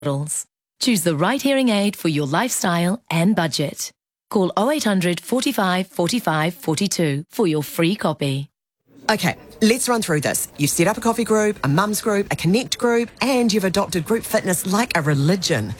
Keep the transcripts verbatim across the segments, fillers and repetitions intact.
models. Choose the right hearing aid for your lifestyle and budget. Call oh eight hundred, forty-five, forty-five, forty-two for your free copy. Okay, let's run through this. You've set up a coffee group, a mums group, a connect group, and you've adopted group fitness like a religion.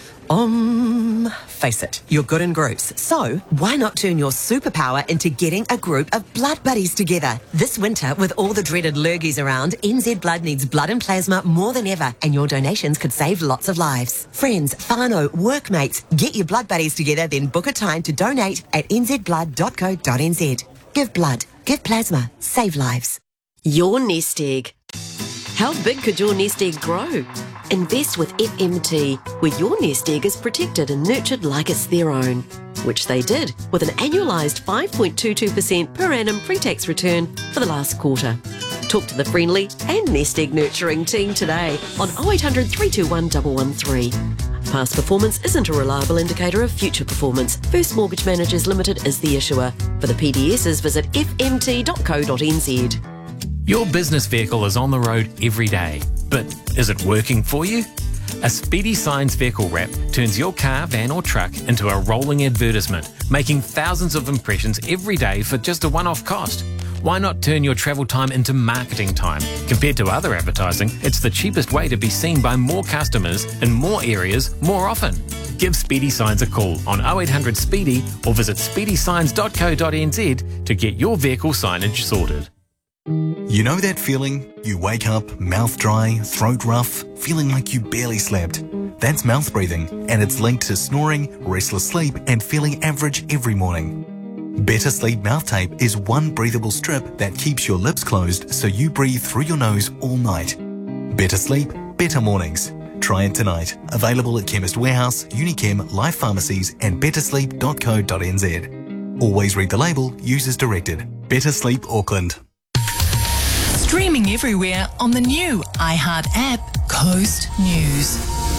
Um, face it, you're good in groups. So why not turn your superpower into getting a group of blood buddies together? This winter, with all the dreaded lurgies around, N Z Blood needs blood and plasma more than ever, and your donations could save lots of lives. Friends, whānau, workmates, get your blood buddies together, then book a time to donate at n z blood dot co dot n z. Give blood, give plasma, save lives. Your nest egg. How big could your nest egg grow? Invest with F M T, where your nest egg is protected and nurtured like it's their own, which they did with an annualised five point two two percent per annum pre-tax return for the last quarter. Talk to the friendly and nest egg nurturing team today on oh eight hundred, three two one, one one three. Past performance isn't a reliable indicator of future performance. First Mortgage Managers Limited is the issuer. For the P D Ss, visit f m t dot co dot n z. Your business vehicle is on the road every day, but is it working for you? A Speedy Signs vehicle wrap turns your car, van or truck into a rolling advertisement, making thousands of impressions every day for just a one-off cost. Why not turn your travel time into marketing time? Compared to other advertising, it's the cheapest way to be seen by more customers in more areas more often. Give Speedy Signs a call on oh eight hundred Speedy or visit speedy signs dot co dot n z to get your vehicle signage sorted. You know that feeling? You wake up, mouth dry, throat rough, feeling like you barely slept. That's mouth breathing, and it's linked to snoring, restless sleep, and feeling average every morning. Better Sleep Mouth Tape is one breathable strip that keeps your lips closed so you breathe through your nose all night. Better sleep, better mornings. Try it tonight. Available at Chemist Warehouse, Unichem, Life Pharmacies, and better sleep dot co dot n z. Always read the label, use as directed. Better Sleep Auckland. Streaming everywhere on the new iHeart app, Coast News.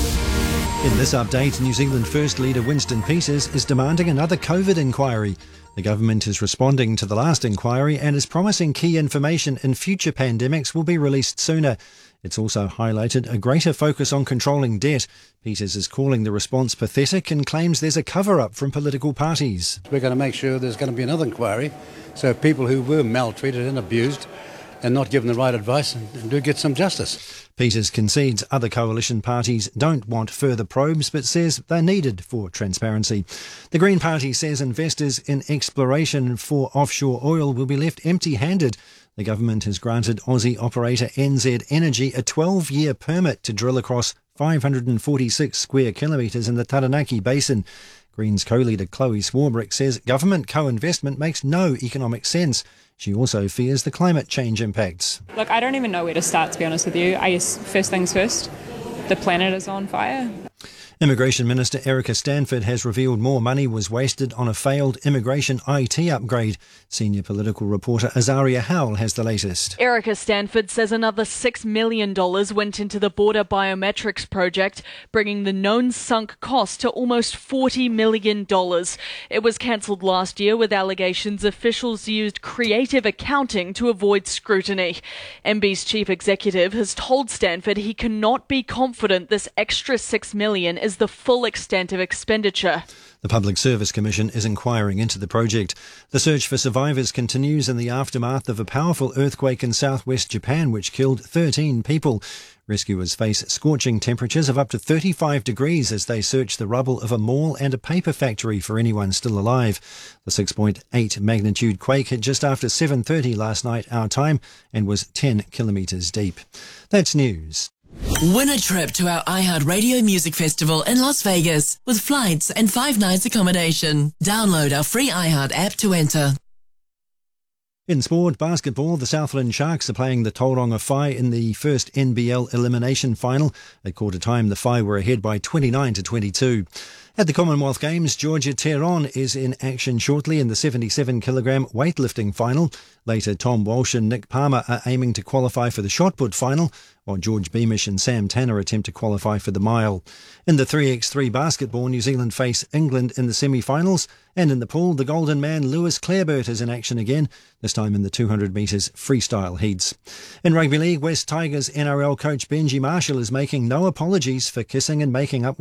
In this update, New Zealand First Leader Winston Peters is demanding another COVID inquiry. The government is responding to the last inquiry and is promising key information in future pandemics will be released sooner. It's also highlighted a greater focus on controlling debt. Peters is calling the response pathetic and claims there's a cover-up from political parties. We're going to make sure there's going to be another inquiry so people who were maltreated and abused and not given the right advice and, and do get some justice. Peters concedes other coalition parties don't want further probes but says they're needed for transparency. The Green Party says investors in exploration for offshore oil will be left empty-handed. The government has granted Aussie operator N Z Energy a twelve-year permit to drill across five hundred forty-six square kilometres in the Taranaki Basin. Greens co-leader Chloe Swarbrick says government co-investment makes no economic sense. She also fears the climate change impacts. Look, I don't even know where to start, to be honest with you. I guess first things first, the planet is on fire. Immigration Minister Erica Stanford has revealed more money was wasted on a failed immigration I T upgrade. Senior political reporter Azaria Howell has the latest. Erica Stanford says another six million dollars went into the border biometrics project, bringing the known sunk cost to almost forty million dollars. It was cancelled last year with allegations officials used creative accounting to avoid scrutiny. M B's chief executive has told Stanford he cannot be confident this extra six million dollars is the full extent of expenditure. The Public Service Commission is inquiring into the project. The search for survivors continues in the aftermath of a powerful earthquake in southwest Japan which killed thirteen people. Rescuers face scorching temperatures of up to thirty-five degrees as they search the rubble of a mall and a paper factory for anyone still alive. The six point eight magnitude quake hit just after seven thirty last night our time and was ten kilometres deep. That's news. Win a trip to our iHeartRadio Music Festival in Las Vegas with flights and five nights accommodation. Download our free iHeart app to enter. In sport, basketball, the Southland Sharks are playing the Tauranga Whai in the first N B L elimination final. At quarter time, the Whai were ahead by twenty-nine to twenty-two. At the Commonwealth Games, Georgia Tehran is in action shortly in the seventy-seven kilogram weightlifting final. Later, Tom Walsh and Nick Palmer are aiming to qualify for the shot put final, while George Beamish and Sam Tanner attempt to qualify for the mile. In the three by three basketball, New Zealand face England in the semi-finals, and in the pool, the Golden Man Lewis Clareburt is in action again, this time in the two hundred metres freestyle heats. In Rugby League, West Tigers N R L coach Benji Marshall is making no apologies for kissing and making up